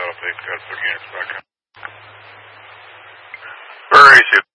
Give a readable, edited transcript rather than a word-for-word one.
they've got to put units back in. Where is it?